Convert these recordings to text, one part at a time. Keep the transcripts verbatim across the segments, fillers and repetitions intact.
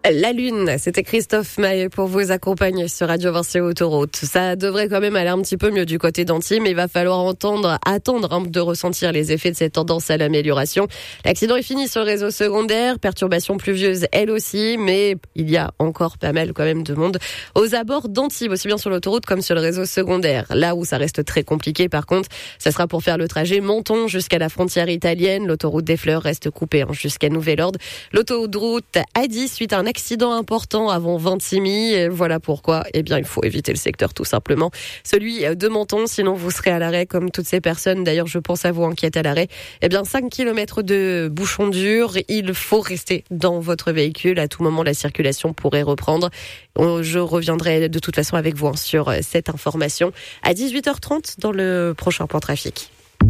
La Lune, c'était Christophe Maé pour vous accompagner sur Radio Vinci Autoroute. Ça devrait quand même aller un petit peu mieux du côté d'Antibes, mais il va falloir entendre, attendre hein, de ressentir les effets de cette tendance à l'amélioration. L'accident est fini sur le réseau secondaire, perturbation pluvieuse elle aussi, mais il y a encore pas mal quand même de monde aux abords d'Antibes, aussi bien sur l'autoroute comme sur le réseau secondaire. Là où ça reste très compliqué par contre, ça sera pour faire le trajet Menton jusqu'à la frontière italienne. L'autoroute des Fleurs reste coupée hein, jusqu'à Nouvel-Ordre. L'autoroute A dix suite à un accident important avant Vintimille. Voilà pourquoi, eh bien, il faut éviter le secteur tout simplement. Celui de Menton, sinon vous serez à l'arrêt comme toutes ces personnes. D'ailleurs, je pense à vous hein, qui êtes à l'arrêt. Eh bien, cinq kilomètres de bouchons durs. Il faut rester dans votre véhicule. À tout moment, la circulation pourrait reprendre. Je reviendrai de toute façon avec vous hein, sur cette information à dix-huit heures trente dans le prochain point trafic.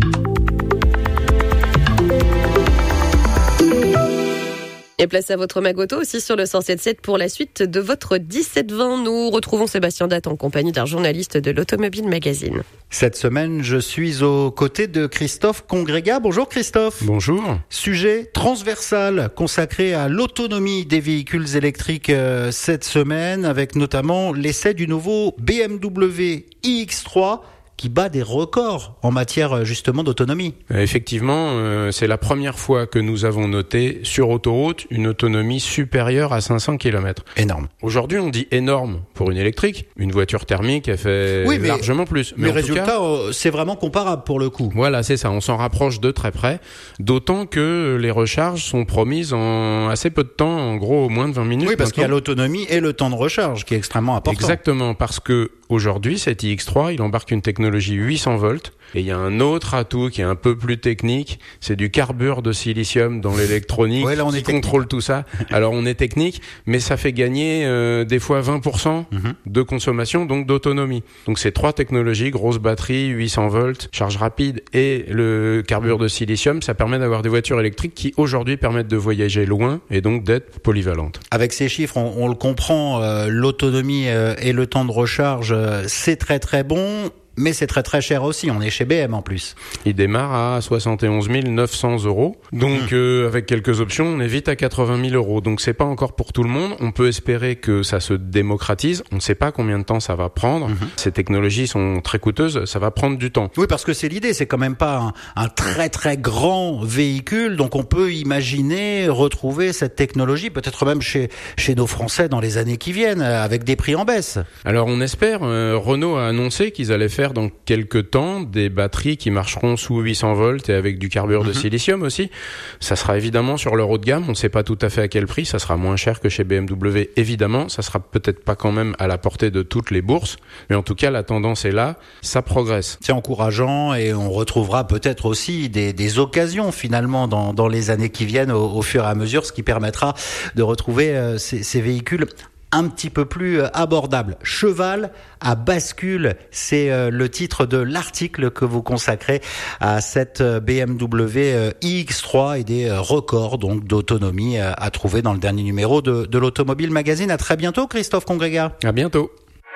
Et place à votre Magoto aussi sur le cent sept sept pour la suite de votre dix-sept vingt. Nous retrouvons Sébastien Datte en compagnie d'un journaliste de l'Automobile Magazine. Cette semaine, je suis aux côtés de Christophe Congrega. Bonjour Christophe. Bonjour. Sujet transversal consacré à l'autonomie des véhicules électriques euh, cette semaine, avec notamment l'essai du nouveau B M W i X trois. Qui bat des records en matière justement d'autonomie. Effectivement, euh, c'est la première fois que nous avons noté sur autoroute une autonomie supérieure à cinq cents kilomètres. Énorme. Aujourd'hui, on dit énorme pour une électrique. Une voiture thermique, elle fait oui, mais largement plus. Mais le résultat, cas, c'est vraiment comparable pour le coup. Voilà, c'est ça. On s'en rapproche de très près. D'autant que les recharges sont promises en assez peu de temps, en gros moins de vingt minutes. Oui, parce maintenant. qu'il y a l'autonomie et le temps de recharge qui est extrêmement important. Exactement, parce que aujourd'hui, cet i X trois, il embarque une technologie huit cents volts. Et il y a un autre atout qui est un peu plus technique, c'est du carbure de silicium dans l'électronique ouais, là, on qui est contrôle tout ça. Alors on est technique, mais ça fait gagner euh, des fois vingt pour cent mm-hmm. de consommation, donc d'autonomie. Donc ces trois technologies, grosse batterie, huit cents volts, charge rapide et le carbure de silicium, ça permet d'avoir des voitures électriques qui aujourd'hui permettent de voyager loin et donc d'être polyvalentes. Avec ces chiffres, on, on le comprend, euh, l'autonomie euh, et le temps de recharge, euh, c'est très très bon. Mais c'est très très cher aussi, on est chez B M en plus. Il démarre à soixante et onze mille neuf cents euros, donc mmh. euh, avec quelques options, on est vite à quatre-vingt mille euros. Donc c'est pas encore pour tout le monde, on peut espérer que ça se démocratise, on ne sait pas combien de temps ça va prendre. Mmh. Ces technologies sont très coûteuses, ça va prendre du temps. Oui, parce que c'est l'idée, c'est quand même pas un, un très très grand véhicule, donc on peut imaginer retrouver cette technologie, peut-être même chez, chez nos Français dans les années qui viennent, avec des prix en baisse. Alors on espère, euh, Renault a annoncé qu'ils allaient faire dans quelques temps des batteries qui marcheront sous huit cents volts et avec du carbure mmh. de silicium aussi. Ça sera évidemment sur leur haut de gamme, on ne sait pas tout à fait à quel prix, ça sera moins cher que chez B M W évidemment, ça sera peut-être pas quand même à la portée de toutes les bourses, mais en tout cas la tendance est là, ça progresse. C'est encourageant et on retrouvera peut-être aussi des, des occasions finalement dans, dans les années qui viennent au, au fur et à mesure, ce qui permettra de retrouver euh, ces, ces véhicules un petit peu plus abordable. Cheval à bascule, c'est le titre de l'article que vous consacrez à cette B M W i X trois et des records donc d'autonomie à trouver dans le dernier numéro de, de l'Automobile Magazine. À très bientôt, Christophe Congrega. À bientôt.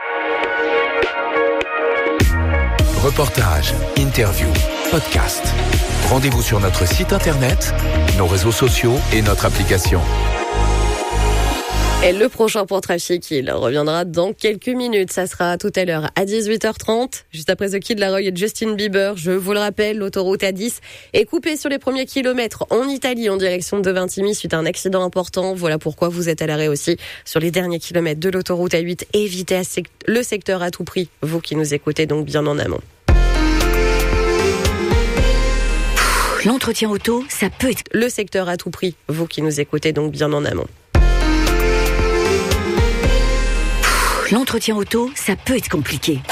Reportage, interview, podcast. Rendez-vous sur notre site internet, nos réseaux sociaux et notre application. Et le prochain point trafic, il reviendra dans quelques minutes. Ça sera tout à l'heure à dix-huit heures trente. Juste après The Kid Laroi et Justin Bieber. Je vous le rappelle, l'autoroute A dix est coupée sur les premiers kilomètres en Italie en direction de Vintimille suite à un accident important. Voilà pourquoi vous êtes à l'arrêt aussi sur les derniers kilomètres de l'autoroute A huit. Évitez le secteur à tout prix, vous qui nous écoutez donc bien en amont. L'entretien auto, ça peut être le secteur à tout prix, vous qui nous écoutez donc bien en amont. L'entretien auto, ça peut être compliqué.